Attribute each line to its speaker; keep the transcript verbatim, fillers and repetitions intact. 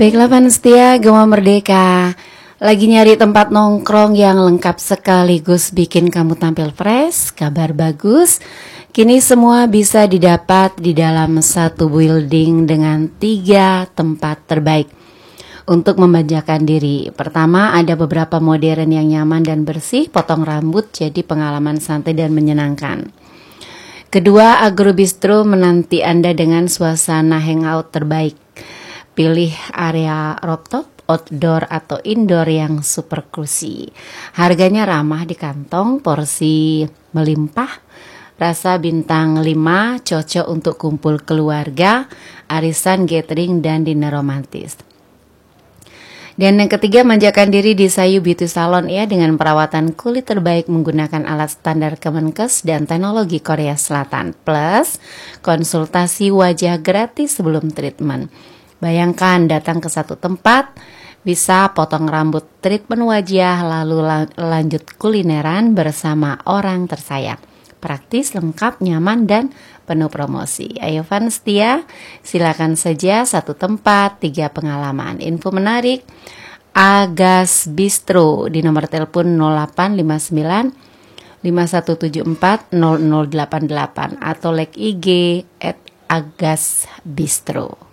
Speaker 1: Baiklah fans setia Gema Merdeka, lagi nyari tempat nongkrong yang lengkap sekaligus bikin kamu tampil fresh, kabar bagus. Kini semua bisa didapat di dalam satu building dengan tiga tempat terbaik untuk memanjakan diri. Pertama, ada beberapa modern yang nyaman dan bersih, potong rambut jadi pengalaman santai dan menyenangkan. Kedua, Agro Bistro menanti Anda dengan suasana hangout terbaik. Pilih area rooftop, outdoor atau indoor yang super cozy. Harganya ramah di kantong, porsi melimpah, rasa bintang lima, cocok untuk kumpul keluarga, arisan, gathering, dan dinner romantis. Dan yang ketiga, manjakan diri di Sayu Beauty Salon ya, dengan perawatan kulit terbaik menggunakan alat standar Kemenkes dan teknologi Korea Selatan. Plus, konsultasi wajah gratis sebelum treatment. Bayangkan datang ke satu tempat, bisa potong rambut, treatment wajah, lalu lanjut kulineran bersama orang tersayang. Praktis, lengkap, nyaman, dan penuh promosi. Ayo fans setia, silakan saja satu tempat, tiga pengalaman. Info menarik, Agas Bistro di nomor telepon nol delapan lima sembilan lima satu tujuh empat nol nol delapan delapan atau like I G at Agas Bistro.